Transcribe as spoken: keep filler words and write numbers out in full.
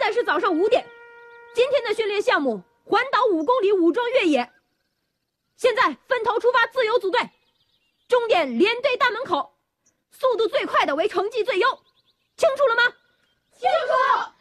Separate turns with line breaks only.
在是早上五点，今天的训练项目环岛五公里武装越野。现在分头出发，自由组队，终点连队大门口，速度最快的为成绩最优，清楚了吗？
清楚。